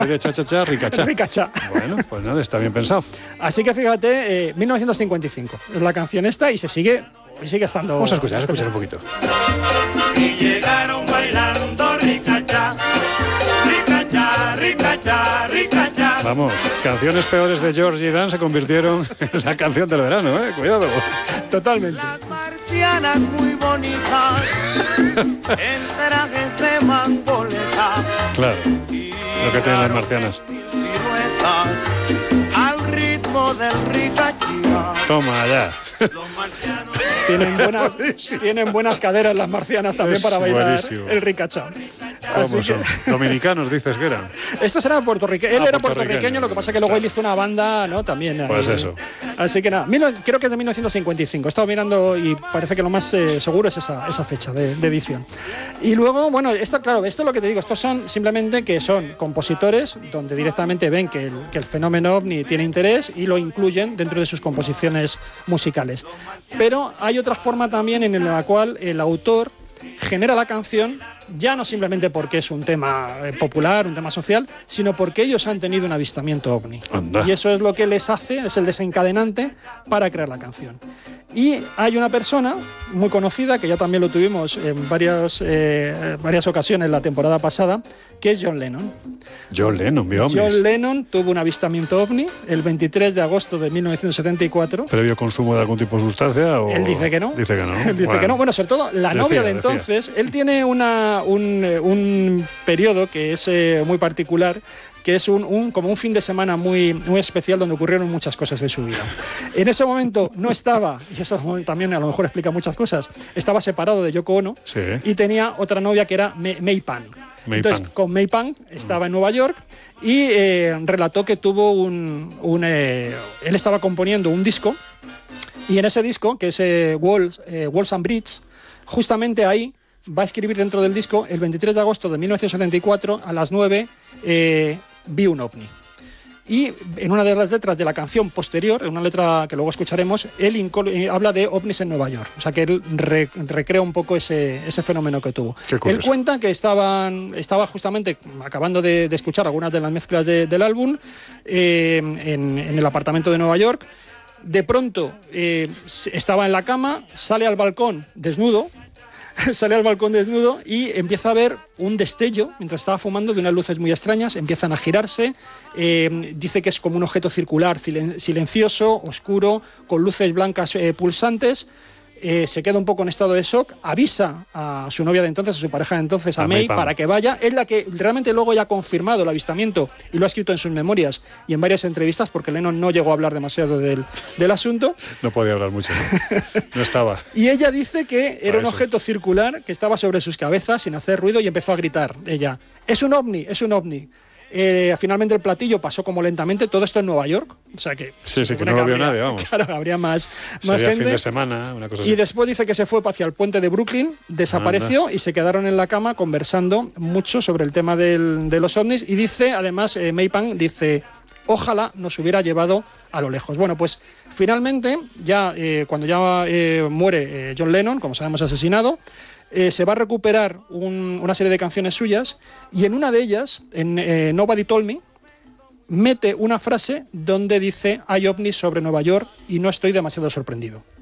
De cha-cha-cha, ricachá. Ricachá. Bueno, pues nada, está bien pensado. Así que fíjate, 1955 es la canción esta y sigue estando... Vamos a escuchar un poquito. Y llegaron bailando ricachá, ricachá, ricachá, ricachá. Vamos, canciones peores de George y Dan se convirtieron en la canción del verano, cuidado. Totalmente. Las marcianas muy bonitas, en trajes de mangoleta. Claro, lo que tienen las marcianas. Piruetas, al ritmo del ricachá. Toma ya. Los marcianos. Tienen buenas caderas las marcianas también Es para bailar buenísimo. el ricachá. ¿Cómo son? Dominicanos, dices que eran. Estos eran puertorriqueños. Él era puertorriqueño, puertorriqueño, lo que pasa es que luego él hizo una banda, ¿no? También. Pues eso. Así que nada, creo que es de 1955. He estado mirando y parece que lo más seguro es esa fecha de edición. Y luego, bueno, esto es lo que te digo. Estos son simplemente que son compositores donde directamente ven que el fenómeno ovni tiene interés y lo incluyen dentro de sus composiciones musicales. Pero hay otra forma también en la cual el autor genera la canción, ya no simplemente porque es un tema popular, un tema social, sino porque ellos han tenido un avistamiento ovni. Anda. Y eso es lo que les hace, es el desencadenante para crear la canción. Y hay una persona muy conocida, que ya también lo tuvimos en varias ocasiones la temporada pasada, que es John Lennon. John Lennon, vio ovnis. John Lennon tuvo un avistamiento ovni el 23 de agosto de 1974. ¿Previo consumo de algún tipo de sustancia? O... Él dice que no. Dice que no. Él dice que no. Bueno, sobre todo la novia de entonces, él tiene un periodo que es muy particular, que es como un fin de semana muy, muy especial donde ocurrieron muchas cosas en su vida. En ese momento no estaba, y eso también a lo mejor explica muchas cosas, estaba separado de Yoko Ono, sí, y tenía otra novia que era May Pan. Entonces, con May Pan estaba en Nueva York y relató que tuvo él estaba componiendo un disco, y en ese disco, que es Walls and Bridges, justamente ahí va a escribir dentro del disco: el 23 de agosto de 1974 a las 9 vi un ovni. Y en una de las letras de la canción posterior, en una letra que luego escucharemos, él habla de ovnis en Nueva York. O sea que él recrea un poco ese fenómeno que tuvo. Él cuenta que estaba justamente acabando de escuchar algunas de las mezclas del álbum en el apartamento de Nueva York. De pronto estaba en la cama, sale al balcón desnudo y empieza a ver un destello mientras estaba fumando de unas luces muy extrañas, empiezan a girarse, dice que es como un objeto circular, silencioso, oscuro, con luces blancas pulsantes. Se queda un poco en estado de shock, avisa a su novia de entonces, a su pareja de entonces, a May, para que vaya. Es la que realmente luego ya ha confirmado el avistamiento y lo ha escrito en sus memorias y en varias entrevistas, porque Lennon no llegó a hablar demasiado del asunto. No podía hablar mucho, no estaba. Y ella dice que era un objeto circular que estaba sobre sus cabezas sin hacer ruido y empezó a gritar ella: ¡es un ovni, es un ovni! Finalmente el platillo pasó como lentamente, todo esto en Nueva York, o sea que que no lo vio nadie, vamos. Claro, habría más Sería gente. Fin de semana, una cosa así. Y después dice que se fue hacia el puente de Brooklyn, desapareció y se quedaron en la cama conversando mucho sobre el tema de los ovnis. Y dice, además, May Pan dice: ojalá nos hubiera llevado a lo lejos. Bueno, pues finalmente, cuando ya muere John Lennon, como sabemos, asesinado, se va a recuperar una serie de canciones suyas, y en una de ellas, en Nobody Told Me, mete una frase donde dice: hay ovnis sobre Nueva York y no estoy demasiado sorprendido.